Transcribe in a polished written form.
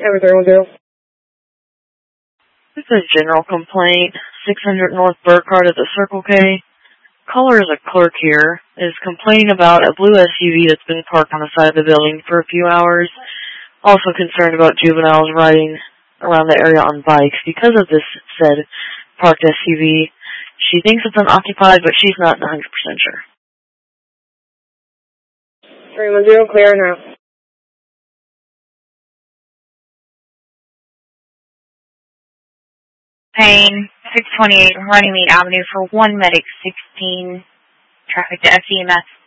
Everything 310. This is a general complaint. 600 North Burkhardt at the Circle K. Caller is a clerk here. Is complaining about a blue SUV that's been parked on the side of the building for a few hours. Also concerned about juveniles riding around the area on bikes because of this said parked SUV. She thinks it's unoccupied, but she's not 100% sure. 310, clear now. Payne, 628 Runnymede Avenue for 1 Medic 16, traffic to FEMS.